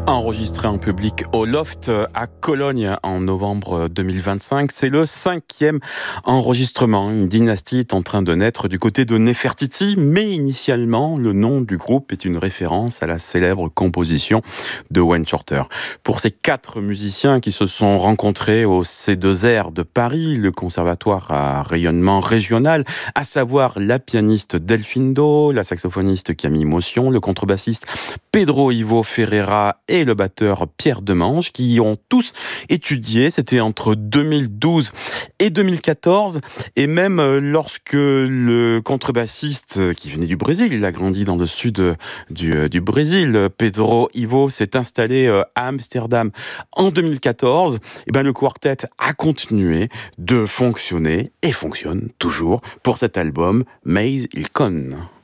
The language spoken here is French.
Enregistré en public au Loft à Cologne en novembre 2025, c'est le 5e enregistrement. Une dynastie est en train de naître du côté de Nefertiti, mais initialement, le nom du groupe est une référence à la célèbre composition de Wayne Shorter. Pour ces 4 musiciens qui se sont rencontrés au C2R de Paris, le conservatoire à rayonnement régional, à savoir la pianiste Delphine Do, la saxophoniste Camille Motion, le contrebassiste Pedro Ivo Ferreira et le batteur Pierre Demange, qui ont tous étudié, c'était entre 2012 et 2014, et même lorsque le contrebassiste qui venait du Brésil, il a grandi dans le sud du Brésil, Pedro Ivo s'est installé à Amsterdam en 2014, et ben le quartet a continué de fonctionner et fonctionne toujours pour cet album Maze il Con.